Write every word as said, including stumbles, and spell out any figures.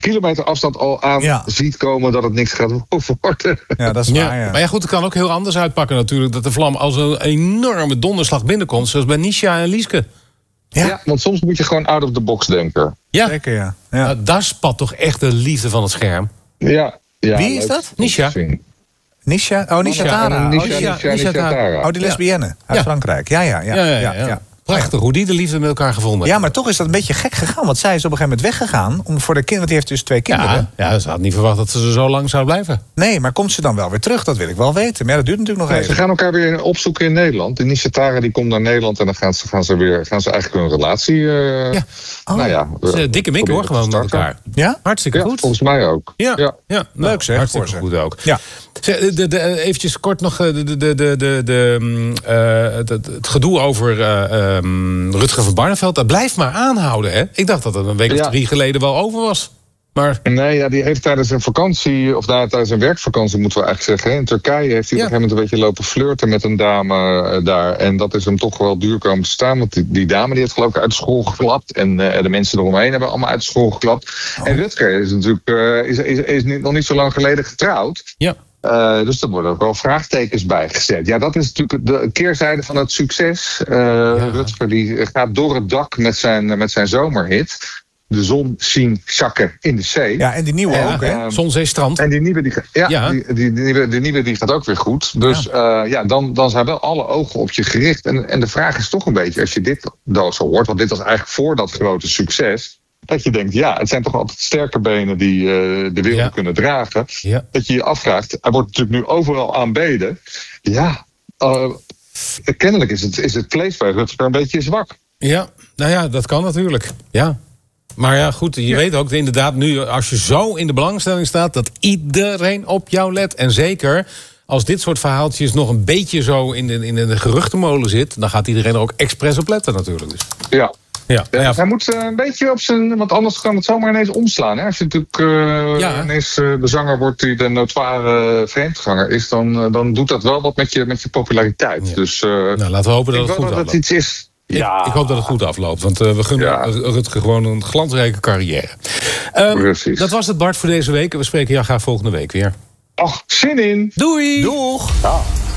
kilometer afstand al aan Ja. ziet komen dat het niks gaat worden. Ja, dat is Ja. waar, ja. Maar ja, goed, het kan ook heel anders uitpakken natuurlijk. Dat de vlam als een enorme donderslag binnenkomt. Zoals bij Nisha en Lieske. Ja. Ja, want soms moet je gewoon out of the box denken. Ja, Zeker, ja. ja. nou, daar spat toch echt de liefde van het scherm. Ja, ja, Wie is leuk dat? om te Nisha? zien. Nisha? Oh, Nisha Ja, Tara. Nisha, Oh, Nisha, Nisha. Nisha, Nisha Tara. Tara. Oh, die lesbienne uit Ja. Frankrijk. Ja, ja, ja. Ja, ja, ja. ja. Prachtig hoe die de liefde met elkaar gevonden Ja, hebben. maar toch is dat een beetje gek gegaan. Want zij is op een gegeven moment weggegaan. Om voor de kind, want die heeft dus twee kinderen. Ja, ja, ze had niet verwacht dat ze er zo lang zou blijven. Nee, maar komt ze dan wel weer terug? Dat wil ik wel weten. Maar ja, dat duurt natuurlijk nog Nee, ze even. gaan elkaar weer opzoeken in Nederland. De Nisha Tara die komt naar Nederland en dan gaan ze, gaan ze, weer, gaan ze eigenlijk hun relatie... Uh, Ja. Oh. nou ja, Ze uh, dikke mik hoor, gewoon met starten. elkaar. Ja? Hartstikke Ja, goed. volgens mij ook. Ja, ja. Ja. nou, Leuk zeg, hartstikke voor ze. goed ook. Ja. Zeg, De, de, de, eventjes kort nog de, de, de, de, de, de, mm, eh, het, het, het gedoe over uh, um, Rutger van Barneveld. Dat blijft maar aanhouden, hè? Ik dacht dat het een week of Ja. drie geleden wel over was. Maar Nee, ja, die heeft tijdens een vakantie, of nou, tijdens een werkvakantie moeten we eigenlijk zeggen. In Turkije heeft hij Ja. op een gegeven moment een beetje lopen flirten met een dame uh, daar. En dat is hem toch wel duur komen te staan. Want die, die dame die heeft geloof ik uit de school geklapt. En uh, de mensen eromheen hebben allemaal uit de school geklapt. Oh. En Rutger is natuurlijk uh, is, is, is niet, nog niet zo lang geleden getrouwd. ja, Uh, dus er worden ook wel vraagtekens bij gezet. Ja, dat is natuurlijk de keerzijde van het succes. Uh, Rutger die gaat door het dak met zijn, met zijn zomerhit. De zon zien zakken in de zee. Ja, en die nieuwe ja, ook, hè? hè? Zon, Zee, Strand. En die nieuwe die, ga- ja, Ja. Die, die, die nieuwe, die nieuwe die gaat ook weer goed. Dus ja, uh, ja dan, dan zijn wel alle ogen op je gericht. En, en de vraag is toch een beetje, als je dit dan zo hoort... want dit was eigenlijk voor dat grote succes... dat je denkt, ja, het zijn toch altijd sterke benen die uh, de wereld Ja. kunnen dragen. Ja. Dat je je afvraagt, hij wordt natuurlijk nu overal aanbeden. Ja, uh, kennelijk is het, is het vlees bij Rutger een beetje zwak. Ja, nou ja, dat kan natuurlijk. Ja. Maar ja, goed, je Ja. weet ook inderdaad nu, als je zo in de belangstelling staat... dat iedereen op jou let. En zeker als dit soort verhaaltjes nog een beetje zo in de, in de geruchtenmolen zit... dan gaat iedereen er ook expres op letten natuurlijk. Dus. Ja. Ja, Ja, ja, hij moet uh, een beetje op zijn... Want anders kan het zomaar ineens omslaan. Hè? Als je natuurlijk uh, Ja. ineens uh, de zanger wordt die de notoire vreemdganger is... Dan, uh, dan doet dat wel wat met je, met je populariteit. Ja. Dus uh, nou, laten we hopen dat ik het wil goed dat het afloopt. iets is... Ik, Ja, ik hoop dat het goed afloopt, want uh, we gunnen Ja. Rutger gewoon een glansrijke carrière. Um, Precies. dat was het, Bart, voor deze week. We spreken jou graag volgende week weer. Ach, zin in! Doei! Doeg! Ja.